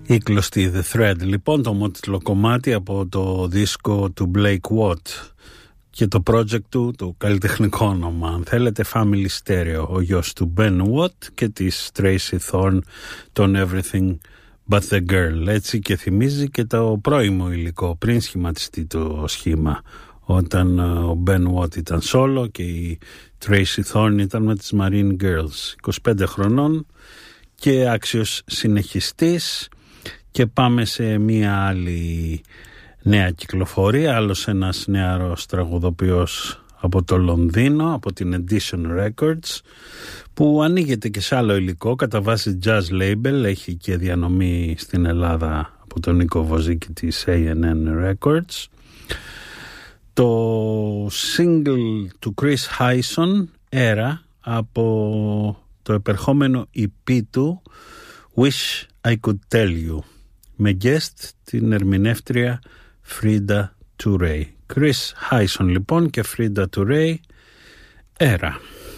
Η κλωστή The Thread, λοιπόν, το μότιτλο κομμάτι από το δίσκο του Blake Watt και το project του, το καλλιτεχνικό όνομα, αν θέλετε, Family Stereo, ο γιος του Ben Watt και της Tracy Thorn, τον Everything But The Girl. Έτσι, και θυμίζει και το πρώιμο υλικό πριν σχηματιστεί το σχήμα, όταν ο Ben Watt ήταν solo και η Tracy Thorn ήταν με τις Marine Girls. 25 χρονών και άξιος συνεχιστής. Και πάμε σε μία άλλη νέα κυκλοφορία, άλλος ένας νεαρός τραγουδοποιός από το Λονδίνο, από την Edition Records, που ανοίγεται και σε άλλο υλικό, κατά βάση jazz label, έχει και διανομή στην Ελλάδα από τον Νίκο Βοζίκη της A&N Records. Το single του Chris Hyson, Era, από το επερχόμενο EP του Wish I Could Tell You, με guest την ερμηνεύτρια Frida Touré. Chris Hyson λοιπόν και Frida Touré, Era.